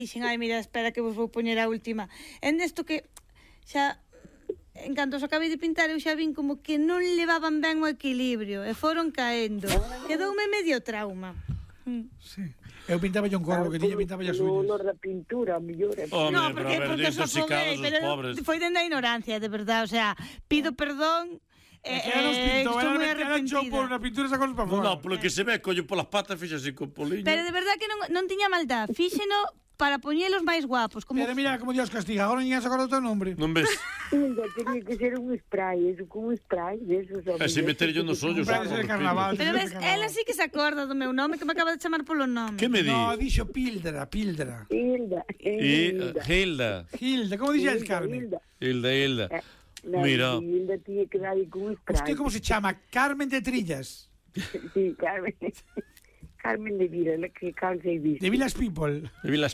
Dixen, ai, mira, espera que vos vou poñer a última. En esto que xa, en canto os acabei de pintar, eu xa vin como que non levaban ben o equilibrio e foron caendo. Quedoume medio trauma. Sí. Eu pintaba un corvo que tiña pintaba as uñas. O olor da pintura, o mellor. No, porque os afoguei, pero foi dende a ignorancia, de verdad, o sea, pido perdón. Estou moi arrepentida. Por unha pintura esa cosa para fora. Non, polo que se ve, collo polas patas, fixe así con poliño. Pero de verdad que non tiña maldad. Fíxeno para poñelos máis guapos. Pero mira como Dios castiga, agora ninguén se acorda do teu nombre. Non ves? Ainda tenía que ser un spray, eso con un spray, esos E se meter yo nos ollos. Pero ves, ela sí que se acorda do meu nome, que me acaba de chamar polo nome. Que me di? No, dixo Pildra. Hilda. Hilda, como dixe el Carmen? Hilda. Mira. Hilda tiña que dar con un spray. Hostia, como se chama? Carmen de Trillas. Sí, Carmen. Carmen de Vila, la que calza e viste. De Vilas People.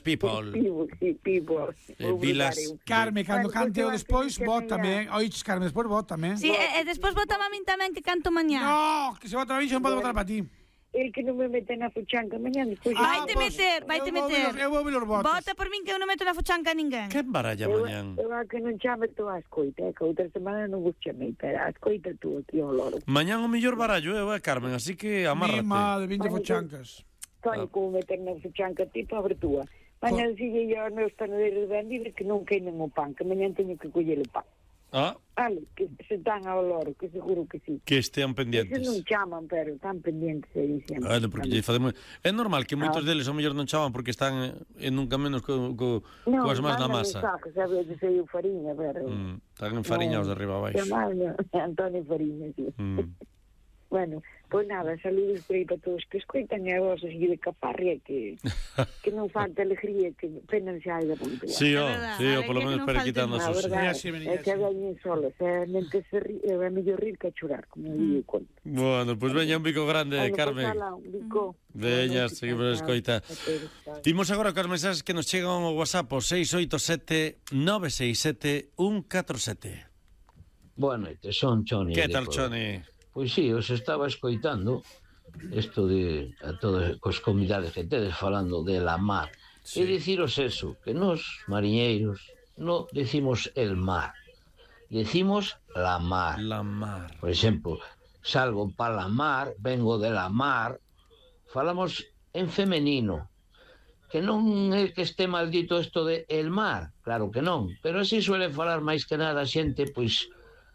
People. Carmen, cando cante o despois, bótame. Oiches, Carmen, despois bótame. Sí, e despois bótame a min tamén que canto mañá. No, que se bota a mí, xa non pode botar para ti. El que non me mete na fuchanca mañá despois. Vaite meter. Eu vou ver os votos. Bota por min que eu non meto na fuchanca a ninguén. Que baralla mañán? Eu a que non chame tú a escoita, que outra semana non vos chamei, pero a escoita tú aquí ao loro. Mañán o mellor barallo, Carmen, así que amárrate. Mima de 20 fuchancas. Tony, como meter na fuchanca ti, pobre túa. Mañán sigue yo aos meus panadeiros vendidos que non queimen o pan, que mañán teño que coller o pan. Vale, que se están ao loro, que seguro que sí. Que estean pendientes. Que non chaman, pero están pendientes aí sempre. Porque é normal que moitos deles ao mellor non chaman porque están nunca menos coas máis na masa. Non, sabes, sei fariña, pero... Están enfariñados de arriba a baixo. Antonio Fariña, sí. Bueno, pois nada, saludos por aí para todos que escoitan e a vos así de caparria que non falta alegría, que pena xa hai da punta. Sí, polo menos para quitarnos os... É que veñen solos, nen que se ríe, é mellor rir que chorar, como digo conto. Bueno, pois veña un bico grande, Carmen. Veña, seguimos a escoita. Timos agora coas mensaxes que nos chegan ao WhatsApp o 687 967 147. Boa noite, son Choni. Que tal, Choni? Pois sí, os estaba escoitando isto de a todas as comunidades que tedes falando de la mar. Sí. E diciros eso, que nos mariñeiros non decimos el mar, decimos la mar. La mar. Por exemplo, salgo para la mar, vengo de la mar, falamos en femenino, que non é que este maldito isto de el mar, claro que non, pero así suele falar máis que nada a xente, pois,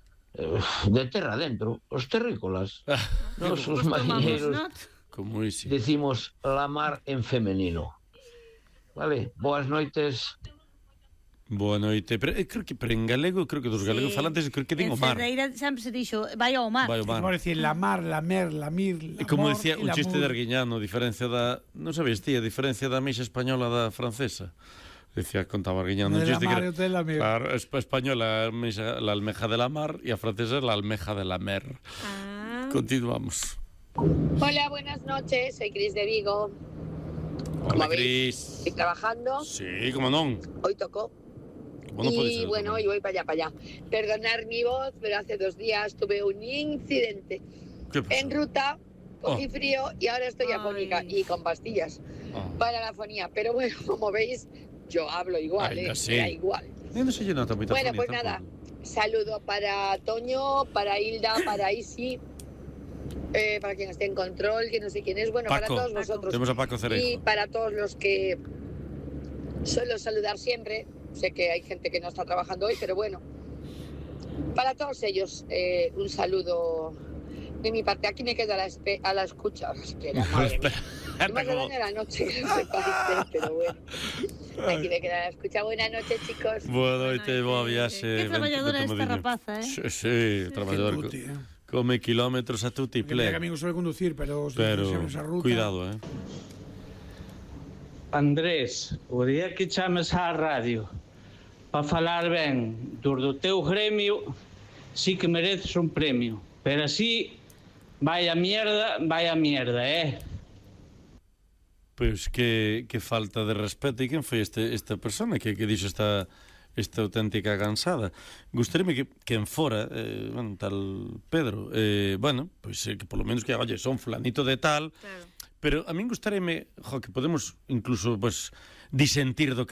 de terra dentro, os terrícolas. Nos os mariñeiros decimos la mar en femenino. Vale, boas noites. Boa noite. Pero en galego, creo que dos galegos falantes creo que din o mar. En Cerdeira sempre se dixo vai ao mar. Como decir la mar, la mer, la mir, la como mor, decía un chiste de Arguiñano, diferencia da, non sabes ti, a diferencia da meixa española da francesa. Decía, contaba Arguiñano un chiste que claro, española la almeja de la mar y a francesa la almeja de la mer. Continuamos. Hola, buenas noches, soy Cris de Vigo. Hola, Cris. Estoy trabajando. Sí, como non. Hoy tocó. Y bueno, hoy voy para allá. Perdonar mi voz, pero hace 2 días tuve un incidente. En ruta, cogí frío y ahora estoy afónica y con pastillas para la afonía. Pero bueno, como veis, yo hablo igual, sí. Da igual. Bueno, pues nada, saludo para Toño, para Hilda, para Isi, para quien esté en control, que no sé quién es, bueno, Paco. Para todos nosotros. Tenemos a Paco Cerejo. Y para todos los que suelo saludar siempre, sé que hay gente que no está trabajando hoy, pero bueno, para todos ellos, un saludo de mi parte. Aquí me quedo a la escucha. Espera, madre mía. Más de la noche, me parece, pero bueno. Aquí me queda la escucha. Buenas noches, chicos. Buenas noches, boa viaxe. Que traballadora esta rapaza, Sí, traballadora. Come kilómetros a tutti play. Que amigo sabe conducir, pero esa ruta. Cuidado, Andrés, o día que chames á radio para falar ben do teu gremio, sí que mereces un premio. Pero así, vaya mierda, Pois que falta de respeto. E quen foi esta persona que dixo esta auténtica cansada? Gustaríame que en fora, tal Pedro, pois que polo menos que oye, son fulanito de tal, claro. Pero a min gustaríame que podemos incluso, pois, disentir do